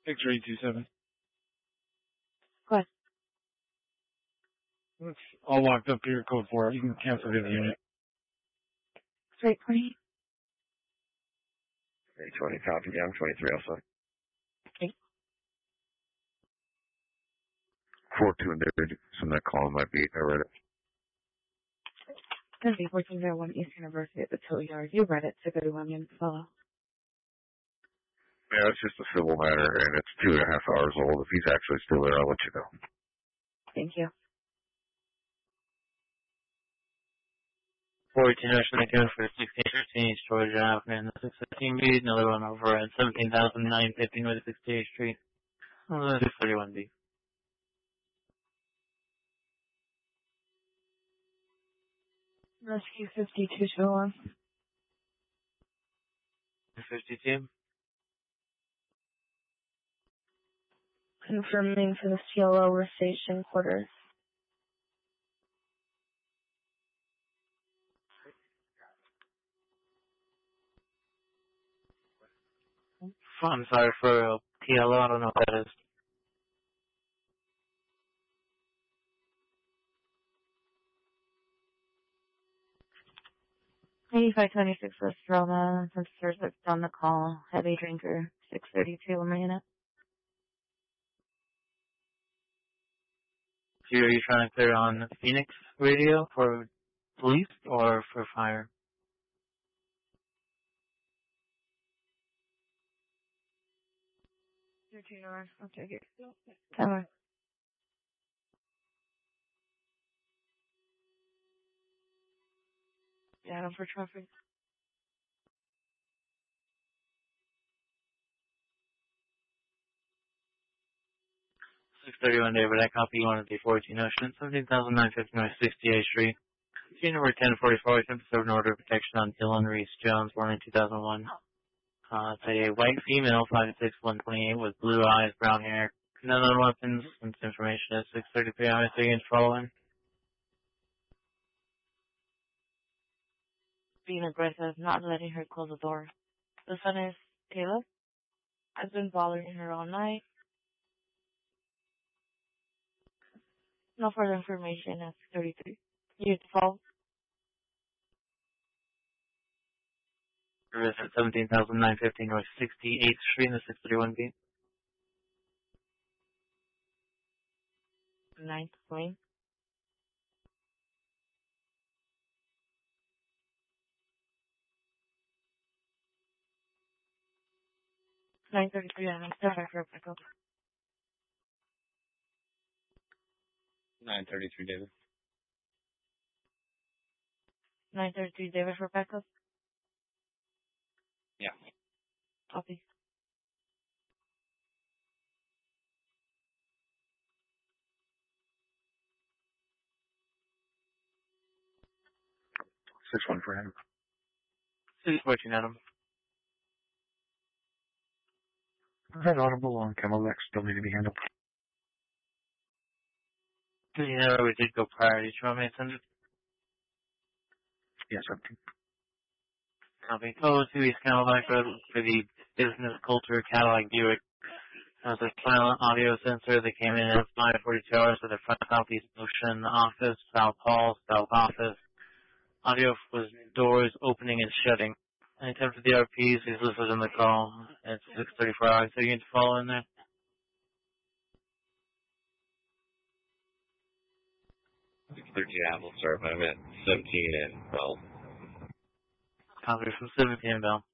Picture 827. Go ahead. It's all locked up to your code 4. You can cancel the unit. Straight 20. 820, copy. Yeah, I'm 23 also. Okay. 4-2 and David. Some of that call might be, I read it. It's going to be 1401 East University at the Tow Yard. You read it, 631 Young Fellow. Yeah, it's just a civil matter, and it's 2.5 hours old. If he's actually still there, I'll let you know. Thank you. 14 Ocean again for 1613 Georgia Avenue, 615B, another one over at 17,915 West 68th Street, 631B. Rescue 5221. 52. Confirming for the CLO station quarters. I'm sorry for PLO, I don't know what that is. $85.26 for Stroma. Officers that's on the call. Heavy drinker. 632 on the unit. So are you trying to clear on Phoenix radio for police or for fire? 13 hours. I'll take it. Come on. Yeah, for traffic. 631 David, I copy you on the 14 Ocean, 17,950 North 68th Street. Scene number 1044, attempted to serve an order of protection on Dylan Reese Jones, born in 2001. It's a white female, 5'6", 128, with blue eyes, brown hair, none on weapons. This information is 633 hours, against following. Being aggressive, not letting her close the door. The son is Taylor. Has been bothering her all night. No further information at 33. You default. Service at 17,950 North 68th Street in the 631B. 9th lane. $933 and I'm still back for a pickup. 933, David. 933 David for backup. Yeah. Copy. This one for him. 614 Adam. That audible on Camelback still need to be handled. You know, we did go priority. Do you want me to send it? Yes, okay. Copy. Oh, to East Camelback Road for the business culture Cadillac Buick. There was a silent audio sensor that came in at 5:42 hours for the front southeast motion office, south hall, south office. Audio was doors opening and shutting. Any time for the RPs, he's listed in the call. It's 6:34 hours. So you need to follow in there. 13 Apple, sorry if I'm at 17 and 12. Copy from 17 Bell.